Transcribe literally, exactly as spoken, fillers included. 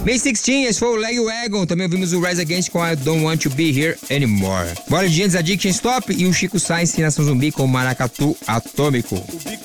May dezesseis, esse foi o Lagwagon. Também ouvimos o Rise Against com I Don't Want to Be Here Anymore. Bora de Gentes, Addiction Stop e o Chico Science, Nação Zumbi com Maracatu Atômico.